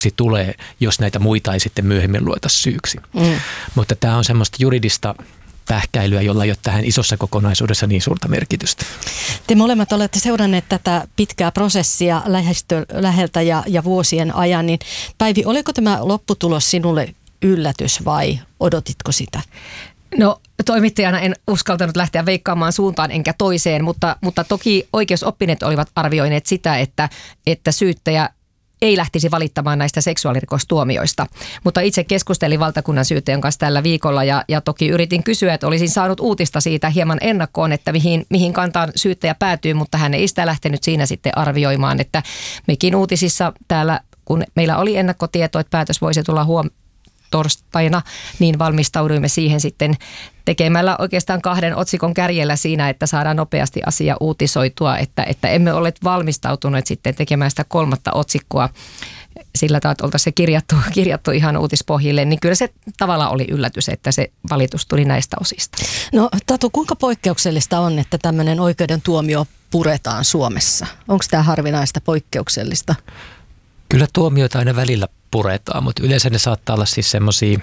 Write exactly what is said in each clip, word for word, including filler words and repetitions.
tulee, jos näitä muita ei sitten myöhemmin lueta syyksi. Mm. Mutta tämä on semmoista juridista pähkäilyä, jolla ei ole tähän isossa kokonaisuudessa niin suurta merkitystä. Te molemmat olette seuranneet tätä pitkää prosessia lähestö, läheltä ja, ja vuosien ajan, niin Päivi, oliko tämä lopputulos sinulle yllätys vai odotitko sitä? No toimittajana en uskaltanut lähteä veikkaamaan suuntaan enkä toiseen, mutta, mutta toki oikeusoppineet olivat arvioineet sitä, että, että syyttäjä ei lähtisi valittamaan näistä seksuaalirikostuomioista. Mutta itse keskustelin valtakunnan syyttäjän kanssa tällä viikolla ja, ja toki yritin kysyä, että olisin saanut uutista siitä hieman ennakkoon, että mihin, mihin kantaan syyttäjä päätyy, mutta hän ei sitä lähtenyt siinä sitten arvioimaan, että mekin uutisissa täällä, kun meillä oli ennakkotieto, että päätös voisi tulla huomioon torstaina, niin valmistauduimme siihen sitten tekemällä oikeastaan kahden otsikon kärjellä siinä, että saadaan nopeasti asia uutisoitua, että, että emme ole valmistautuneet sitten tekemään sitä kolmatta otsikkoa sillä tavalla, että oltaisiin se kirjattu, kirjattu ihan uutispohjille, niin kyllä se tavallaan oli yllätys, että se valitus tuli näistä osista. No Tatu, kuinka poikkeuksellista on, että tämmöinen oikeuden tuomio puretaan Suomessa? Onko tämä harvinaista poikkeuksellista? Kyllä tuomioita aina välillä puretaan, mutta yleensä ne saattaa olla siis semmoisia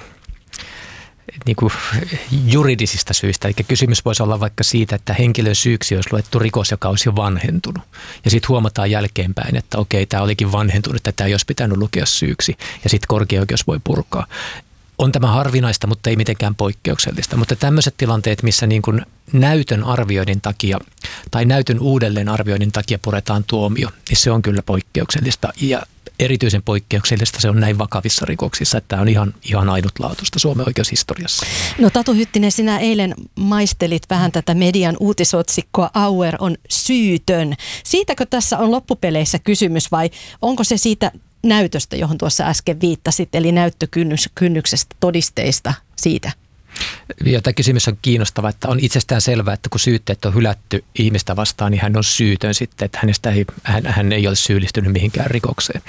niin kuin juridisista syistä. Eli kysymys voisi olla vaikka siitä, että henkilön syyksi olisi luettu rikos, joka olisi jo vanhentunut. Ja sitten huomataan jälkeenpäin, että okei, tämä olikin vanhentunut, että tämä ei olisi pitänyt lukea syyksi. Ja sitten korkeaoikeus voi purkaa. On tämä harvinaista, mutta ei mitenkään poikkeuksellista. Mutta tämmöiset tilanteet, missä niin kuin näytön arvioinnin takia tai näytön uudelleen arvioinnin takia puretaan tuomio, niin se on kyllä poikkeuksellista. Ja erityisen poikkeuksellista se on näin vakavissa rikoksissa, että tämä on ihan, ihan ainutlaatuista Suomen oikeushistoriassa. No Tatu Hyttinen, sinä eilen maistelit vähän tätä median uutisotsikkoa Auer on syytön. Siitäkö tässä on loppupeleissä kysymys vai onko se siitä näytöstä, johon tuossa äsken viittasit, eli näyttökynnyksestä, todisteista siitä? Ja tämä kysymys on kiinnostava, että on itsestään selvää, että kun syytteet on hylätty ihmistä vastaan, niin hän on syytön sitten, että hänestä ei, hän, hän ei ole syyllistynyt mihinkään rikokseen.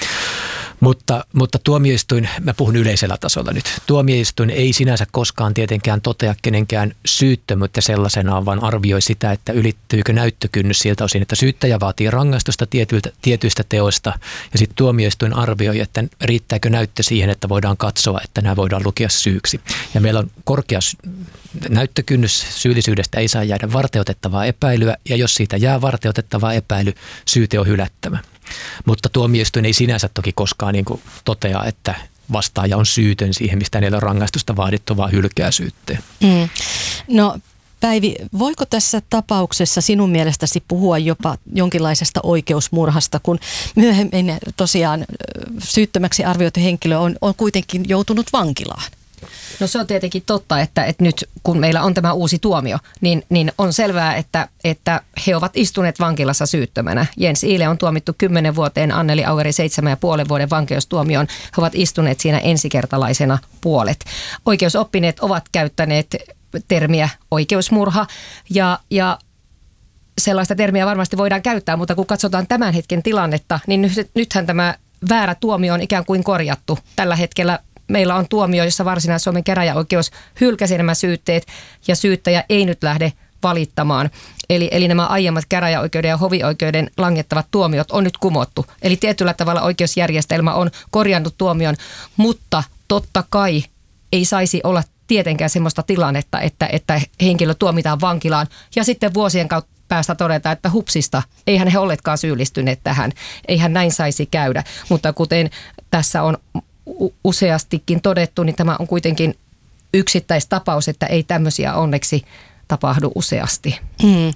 Mutta, mutta tuomioistuin, mä puhun yleisellä tasolla nyt, tuomioistuin ei sinänsä koskaan tietenkään totea kenenkään syyttömyyttä sellaisenaan, vaan arvioi sitä, että ylittyykö näyttökynnys siltä osin, että syyttäjä vaatii rangaistusta tietyiltä, tietyistä teoista ja sitten tuomioistuin arvioi, että riittääkö näyttö siihen, että voidaan katsoa, että nämä voidaan lukea syyksi. Ja meillä on korkea näyttökynnys, syyllisyydestä ei saa jäädä varteotettavaa epäilyä ja jos siitä jää varteotettavaa epäily, syyte on hylättävä. Mutta tuomioistuin ei sinänsä toki koskaan niin kuin totea, että vastaaja on syytön siihen, mistä hänellä on rangaistusta vaadittu, vaan hylkää syytteen. Mm. No Päivi, voiko tässä tapauksessa sinun mielestäsi puhua jopa jonkinlaisesta oikeusmurhasta, kun myöhemmin tosiaan syyttömäksi arvioitu henkilö on, on kuitenkin joutunut vankilaan? No se on tietenkin totta, että, että nyt kun meillä on tämä uusi tuomio, niin, niin on selvää, että, että he ovat istuneet vankilassa syyttömänä. Jens Iile on tuomittu kymmenen vuoteen, Anneli Aueri seitsemän ja puolen vuoden vankeustuomioon. He ovat istuneet siinä ensikertalaisena puolet. Oikeusoppineet ovat käyttäneet termiä oikeusmurha ja, ja sellaista termiä varmasti voidaan käyttää, mutta kun katsotaan tämän hetken tilannetta, niin nythän tämä väärä tuomio on ikään kuin korjattu. Tällä hetkellä meillä on tuomio, jossa Varsinais-Suomen käräjäoikeus hylkäsi nämä syytteet ja syyttäjä ei nyt lähde valittamaan. Eli, eli nämä aiemmat käräjäoikeuden ja hovioikeuden langettavat tuomiot on nyt kumottu. Eli tietyllä tavalla oikeusjärjestelmä on korjannut tuomion, mutta totta kai ei saisi olla tietenkään sellaista tilannetta, että, että henkilö tuomitaan vankilaan ja sitten vuosien kautta päästä todeta, että hupsista, eihän he olleetkaan syyllistyneet tähän. Eihän näin saisi käydä, mutta kuten tässä on useastikin todettu, niin tämä on kuitenkin yksittäistapaus, että ei tämmöisiä onneksi tapahdu useasti. Mm.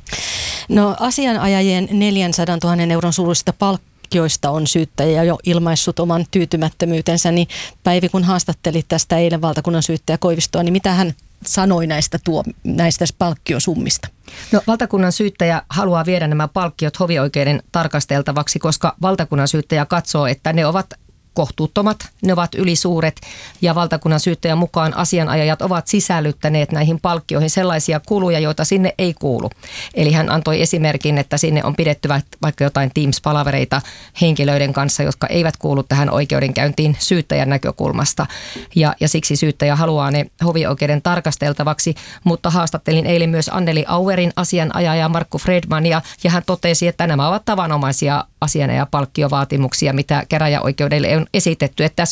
No asianajajien neljänsadantuhannen euron suuruisista palkkioista on syyttäjä jo ilmaissut oman tyytymättömyytensä, niin Päivi, kun haastattelit tästä eilen valtakunnan syyttäjä Koivistoa, niin mitä hän sanoi näistä, tuo, näistä palkkiosummista? No, valtakunnan syyttäjä haluaa viedä nämä palkkiot hovioikeuden tarkasteltavaksi, koska valtakunnan syyttäjä katsoo, että ne ovat kohtuuttomat, ne ovat ylisuuret ja valtakunnan syyttäjän mukaan asianajajat ovat sisällyttäneet näihin palkkioihin sellaisia kuluja, joita sinne ei kuulu. Eli hän antoi esimerkin, että sinne on pidetty vaikka jotain Teams-palavereita henkilöiden kanssa, jotka eivät kuulu tähän oikeudenkäyntiin syyttäjän näkökulmasta. Ja, ja siksi syyttäjä haluaa ne hovioikeuden tarkasteltavaksi, mutta haastattelin eilen myös Anneli Auerin asianajaja Markku Fredmania ja hän totesi, että nämä ovat tavanomaisia asianajapalkkiovaatimuksia, mitä käräjäoikeudelle on esitetty, että tässä